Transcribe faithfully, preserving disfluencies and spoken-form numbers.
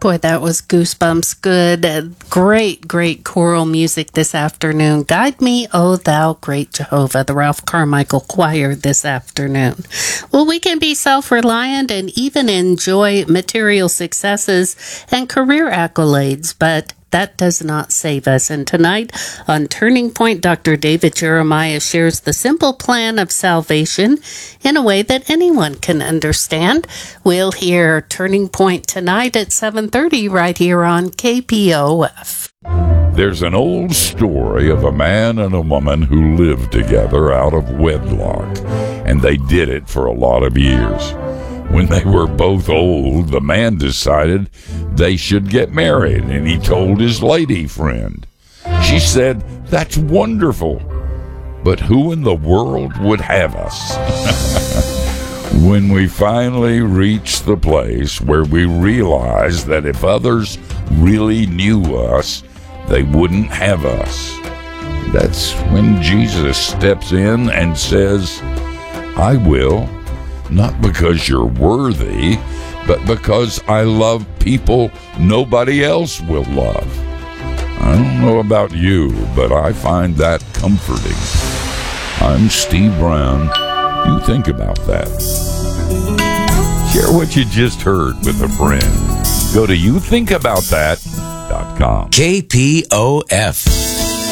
Boy, that was goosebumps good. Uh, great, great choral music this afternoon. Guide me, O thou great Jehovah, the Ralph Carmichael Choir this afternoon. Well, we can be self-reliant and even enjoy material successes and career accolades, but that does not save us. And tonight on Turning Point, Doctor David Jeremiah shares the simple plan of salvation in a way that anyone can understand. We'll hear Turning Point tonight at seven thirty right here on K P O F. There's an old story of a man and a woman who lived together out of wedlock, and they did it for a lot of years. When they were both old, the man decided they should get married, and he told his lady friend. She said, "That's wonderful, but who in the world would have us?" When we finally reached the place where we realized that if others really knew us, they wouldn't have us, that's when Jesus steps in and says, "I will. Not because you're worthy, but because I love people nobody else will love." I don't know about you, but I find that comforting. I'm Steve Brown. You think about that. Share what you just heard with a friend. Go to you think about that dot com. K P O F.